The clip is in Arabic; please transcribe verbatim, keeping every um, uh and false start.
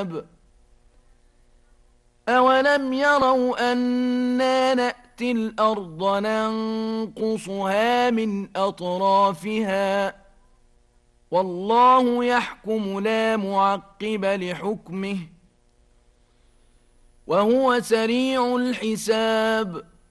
الحساب أولم يروا أنا نأتي الأرض ننقصها من أطرافها والله يحكم لا معقب لحكمه وهو سريع الحساب